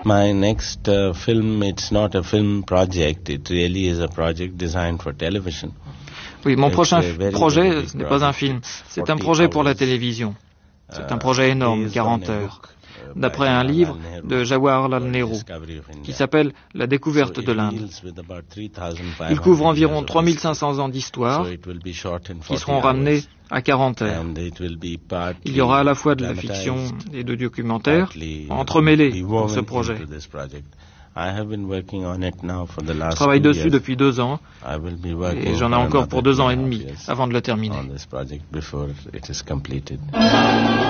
My next film, it's not a film project, it really is a project designed for television. Oui, mon prochain projet, ce n'est pas un film, c'est un projet pour la télévision. C'est un projet énorme, 40 heures, d'après un livre de Jawaharlal Nehru, qui s'appelle « La découverte de l'Inde ». Il couvre environ 3500 ans d'histoire, qui seront ramenés à 40 heures. Il y aura à la fois de la fiction et de documentaire, entremêlés dans ce projet. Je travaille dessus depuis 2 ans, et j'en ai encore pour 2 ans et demi avant de le terminer.